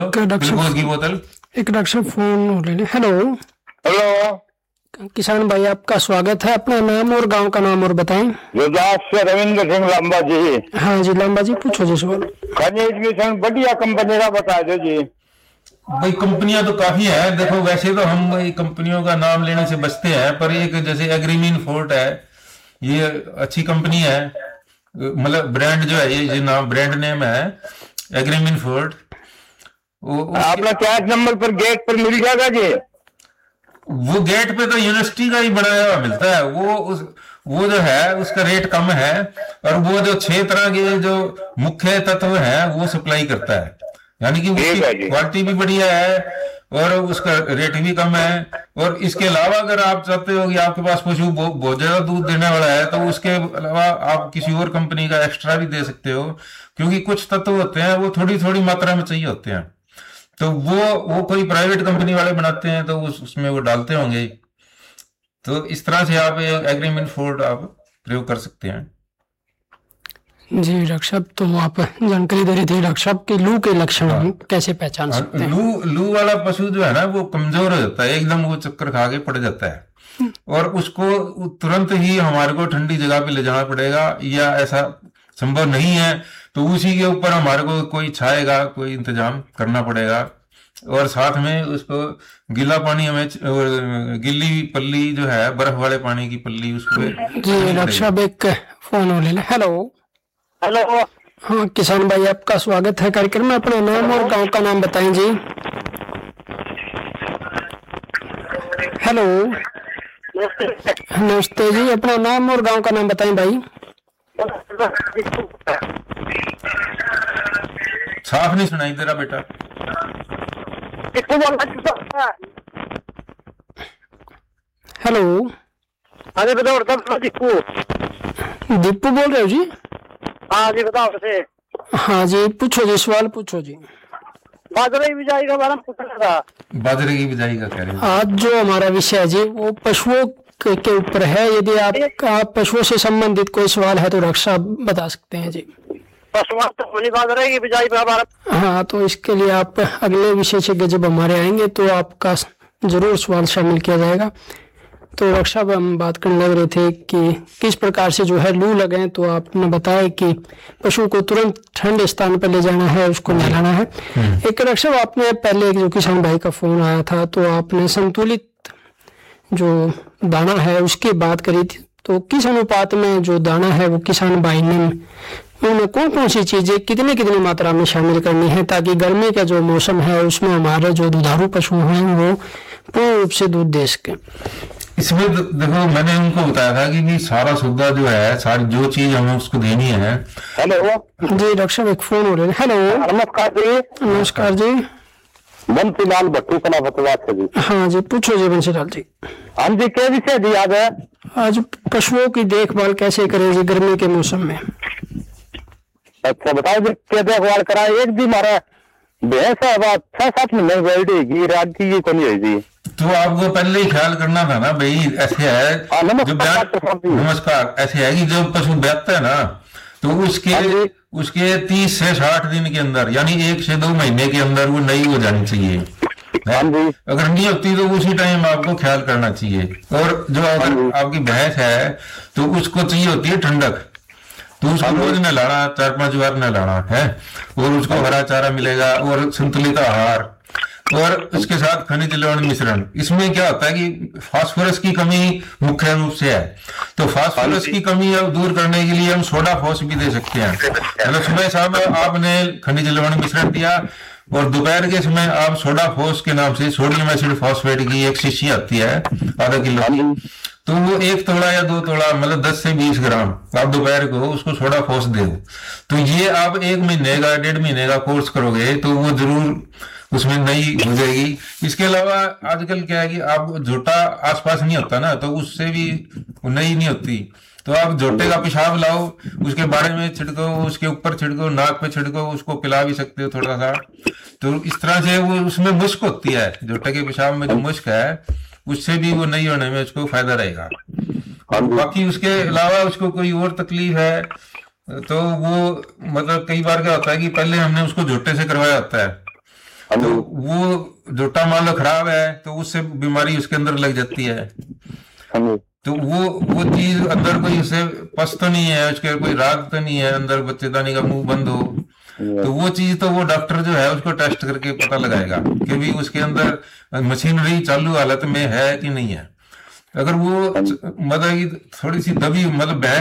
Glucose की बोतल। एक डॉक्टर साहब फोन ले लें। हेलो। हेलो। किसान भाई आपका स्वागत है। अपना नाम और गांव का नाम और बताएं। गुजरात से रविंद्र सिंह लांबा जी। हाँ जी लांबा जी पूछो जी सवाल। खनिज मिशन बढ़िया कंपनी का बता दो जी। भाई कंपनियां तो काफी है, देखो वैसे तो हम भाई कंपनियों का नाम लेने से बचते हैं, पर एक जैसे एग्रीमीन फोर्ट है, ये अच्छी कंपनी है। मतलब ब्रांड जो है, ये नाम ब्रांड नेम है एग्रीमीन फोर्ट। आपने क्या नंबर पर गेट पर मिल जाएगा जी? वो गेट पे तो यूनिवर्सिटी का ही बनाया हुआ मिलता है। वो जो है उसका रेट कम है, और वो जो 6 तरह के जो मुख्य तत्व है वो सप्लाई करता है, यानी कि उसकी क्वालिटी भी बढ़िया है और उसका रेट भी कम है। और इसके अलावा अगर आप चाहते हो कि आपके पास पशु बहुत ज्यादा दूध देने वाला है, तो उसके अलावा आप किसी और कंपनी का एक्स्ट्रा भी दे सकते हो, क्योंकि कुछ तत्व होते हैं वो थोड़ी थोड़ी मात्रा में चाहिए होते हैं। तो वो कोई प्राइवेट कंपनी वाले बनाते हैं, तो उसमें वो डालते होंगे। तो इस तरह से आप एग्रीमीन फोर्ट आप प्रयोग कर सकते हैं। जी डॉक्टर साहब, तो आप जानकारी दे रहे थे डॉक्टर साहब कि लू के लक्षण हम कैसे पहचान सकते हैं? लू वाला पशु जो है ना वो कमजोर हो जाता है, एकदम वो चक्कर खा के पड़ जाता है, और उसको तुरंत ही हमारे को ठंडी जगह पे ले जाना पड़ेगा, या ऐसा संभव नहीं है तो उसी के ऊपर हमारे को कोई छाएगा, कोई इंतजाम करना पड़ेगा। और साथ में उसको गीला पानी हमें, गिल्ली पल्ली जो है बर्फ वाले पानी की पल्ली उसको। जी डॉक्टर साहब एक फोन ले लें। हेलो। हेलो। हाँ किसान भाई आपका स्वागत है कार्यक्रम में। अपना नाम और गांव का नाम बताएं जी। हेलो। नमस्ते जी, अपना नाम और गांव का नाम बताएं भाई। साफ नहीं सुनाई दे रहा बेटा। हेलो। अरे बताओ दीपू। दीपू बोल रहे हो जी? हाँ जी बताओ से। हाँ जी पूछो जी, सवाल पूछो जी। बाजरे की बिजाई का बारे में पूछना था। बाजरे की बिजाई का कह रहे हैं। आज जो हमारा विषय है जी वो पशुओं के ऊपर है। यदि आप पशुओं से संबंधित कोई सवाल है तो डॉक्टर साहब बता सकते हैं जी। पशुओं तो बाजरे की बिजाई का। हाँ, तो इसके लिए आप अगले विशेषज्ञ जब हमारे आएंगे तो आपका जरूर सवाल शामिल किया जाएगा। तो डॉक्टर साहब हम बात करने लग रहे थे कि किस प्रकार से जो है लू लगे, तो आपने बताया कि पशु को तुरंत ठंडे स्थान पर ले जाना है, उसको नहलाना है। एक डॉक्टर साहब आपने पहले जो किसान भाई का फोन आया था तो आपने संतुलित जो दाना है उसकी बात करी थी। तो किस अनुपात में जो दाना है वो किसान भाई ने उनमें कौन कौन सी चीजें कितनी कितनी मात्रा में शामिल करनी है, ताकि गर्मी का जो मौसम है उसमें हमारे जो दुधारू पशु हैं वो पूर्ण रूप से दूध दे सके? इसमें देखो मैंने उनको बताया था कि सारा सौदा जो है, सारी जो चीज हमें उसको देनी है। हेलो जी डॉक्टर साहब एक फोन हो रहे हैं। हेलो। नमस्कार जी। नमस्कार जी। बंसीलाल भट्टू कला बतवा जी। हाँ जी पूछो जी बंसीलाल जी। हाँ जी क्या विषय दी आज है? आज पशुओं की देखभाल कैसे करें जी गर्मी के मौसम में? अच्छा बताओ जी क्या देखभाल करा। एक दिन हमारा भैंस है 6-7 महीने बैठेगी, रात की को नहीं होगी। तो आपको पहले ही ख्याल करना था ना भाई। ऐसे है नमस्कार, ऐसे है कि जब पशु ब्याता है ना तो उसके 30 से 60 दिन के अंदर, यानी 1 से 2 महीने के अंदर वो नई हो जानी चाहिए। अगर नहीं होती तो उसी टाइम आपको ख्याल करना चाहिए। और जो अगर आपकी भैंस है तो उसको चाहिए होती है ठंडक, तो उसको रोज नहलाना, 4-5 बार नहलाना है, और उसको हरा चारा मिलेगा और संतुलित आहार, और उसके साथ खनिज लवण मिश्रण। इसमें क्या होता है कि फास्फोरस की कमी मुख्य रूप से है, तो फास्फोरस की कमी दूर करने के लिए हम सोडा फॉस भी दे सकते हैं। मतलब सुबह शाम आपने खनिज लवण मिश्रण दिया, और दोपहर के समय आप सोडा फॉस के नाम से सोडियम एसिड फॉस्फेट की एक शीशी आती है आधा किलो की, तो वो 1 तोड़ा या 2 तोड़ा मतलब 10 से 20 ग्राम आप दोपहर को उसको सोडा फॉस दो। तो ये आप 1 महीने का 1.5 महीने का कोर्स करोगे तो वो जरूर उसमें नई हो जाएगी। इसके अलावा आजकल क्या है कि आप झोटा आसपास नहीं होता ना, तो उससे भी नई नहीं होती। तो आप झोटे का पेशाब लाओ, उसके बारे में छिड़को, उसके ऊपर छिड़को, नाक पे छिड़को, उसको पिला भी सकते हो थोड़ा सा। तो इस तरह से वो उसमें मुश्क होती है, झोटे के पेशाब में जो मुश्क है उससे भी वो नहीं होने में उसको फायदा रहेगा। बाकी उसके अलावा उसको कोई और तकलीफ है तो वो मतलब कई बार क्या होता है कि पहले हमने उसको झोटे से करवाया होता है, तो वो जोटा मान लो खराब है तो उससे बीमारी उसके अंदर लग जाती है। तो वो चीज अंदर कोई उसे पस तो नहीं है, उसके कोई राग तो नहीं है, अंदर बच्चेदानी का मुंह बंद हो, तो वो चीज तो वो डॉक्टर जो है उसको टेस्ट करके पता लगाएगा कि भी उसके अंदर मशीनरी चालू हालत में है कि नहीं है। अगर वो मतलब थोड़ी सी दबी मतलब